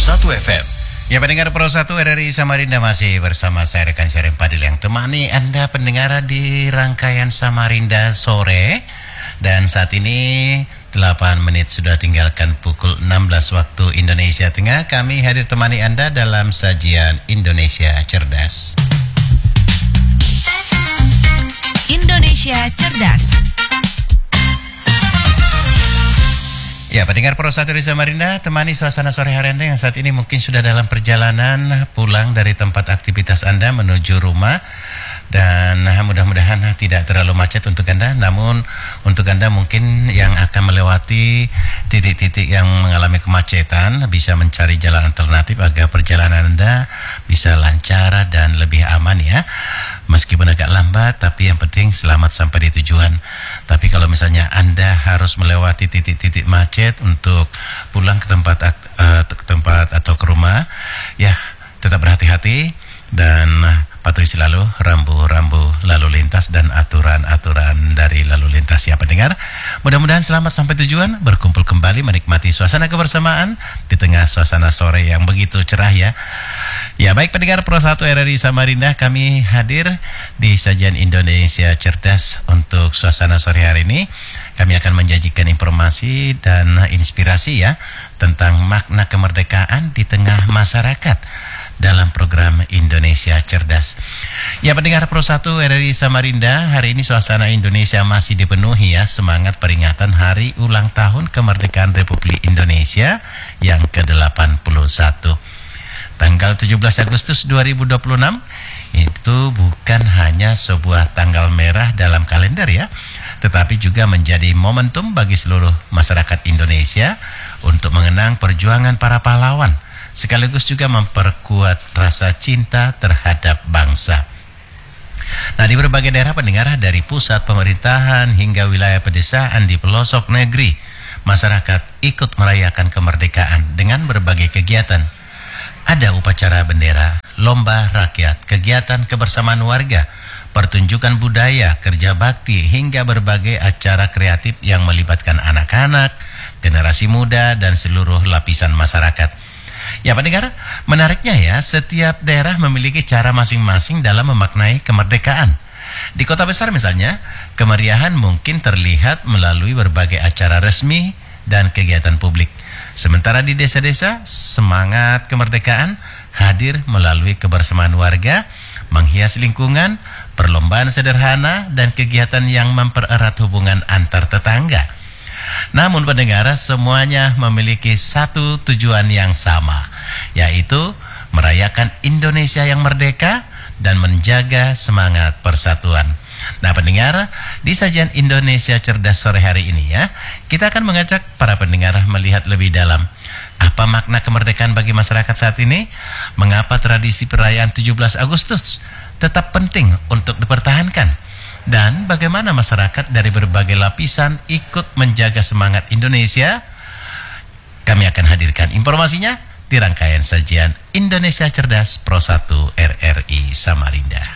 1 FM. Ya, pendengar Pro 1 RRI Samarinda, masih bersama saya rekan Syarif Padil yang temani Anda pendengar di rangkaian Samarinda sore. Dan saat ini 8 menit sudah tinggalkan pukul 16 waktu Indonesia Tengah. Kami hadir temani Anda dalam sajian Indonesia Cerdas. Indonesia Cerdas. Ya, pendengar Pro 1 di Samarinda, temani suasana sore hari Anda yang saat ini mungkin sudah dalam perjalanan pulang dari tempat aktivitas Anda menuju rumah. Dan mudah-mudahan tidak terlalu macet untuk Anda. Namun untuk Anda mungkin yang akan melewati titik-titik yang mengalami kemacetan, bisa mencari jalan alternatif agar perjalanan Anda bisa lancar dan lebih aman ya. Meskipun agak lambat, tapi yang penting selamat sampai di tujuan. Tapi kalau misalnya Anda harus melewati titik-titik macet untuk pulang ke tempat atau ke rumah, ya tetap berhati-hati dan patuhi selalu rambu-rambu lalu lintas dan aturan-aturan dari lalu lintas ya pendengar. Mudah-mudahan selamat sampai tujuan, berkumpul kembali menikmati suasana kebersamaan di tengah suasana sore yang begitu cerah ya. Ya, baik pendengar Pro 1 RRI Samarinda, kami hadir di sajian Indonesia Cerdas untuk suasana sore hari ini. Kami akan menjanjikan informasi dan inspirasi ya tentang makna kemerdekaan di tengah masyarakat dalam program Indonesia Cerdas. Ya, pendengar Pro 1 RRI Samarinda, hari ini suasana Indonesia masih dipenuhi ya semangat peringatan hari ulang tahun kemerdekaan Republik Indonesia yang ke-81. Tanggal 17 Agustus 2026 itu bukan hanya sebuah tanggal merah dalam kalender ya, tetapi juga menjadi momentum bagi seluruh masyarakat Indonesia untuk mengenang perjuangan para pahlawan, sekaligus juga memperkuat rasa cinta terhadap bangsa. Nah, di berbagai daerah pendengar, dari pusat pemerintahan hingga wilayah pedesaan di pelosok negeri, masyarakat ikut merayakan kemerdekaan dengan berbagai kegiatan. Ada upacara bendera, lomba rakyat, kegiatan kebersamaan warga, pertunjukan budaya, kerja bakti, hingga berbagai acara kreatif yang melibatkan anak-anak, generasi muda, dan seluruh lapisan masyarakat. Ya pendengar, menariknya ya, setiap daerah memiliki cara masing-masing dalam memaknai kemerdekaan. Di kota besar misalnya, kemeriahan mungkin terlihat melalui berbagai acara resmi dan kegiatan publik. Sementara di desa-desa, semangat kemerdekaan hadir melalui kebersamaan warga, menghias lingkungan, perlombaan sederhana, dan kegiatan yang mempererat hubungan antar tetangga. Namun pendengar, semuanya memiliki satu tujuan yang sama, yaitu merayakan Indonesia yang merdeka dan menjaga semangat persatuan. Nah pendengar, di sajian Indonesia Cerdas sore hari ini ya, kita akan mengajak para pendengar melihat lebih dalam apa makna kemerdekaan bagi masyarakat saat ini, mengapa tradisi perayaan 17 Agustus tetap penting untuk dipertahankan, dan bagaimana masyarakat dari berbagai lapisan ikut menjaga semangat Indonesia. Kami akan hadirkan informasinya di rangkaian sajian Indonesia Cerdas Pro 1 RRI Samarinda.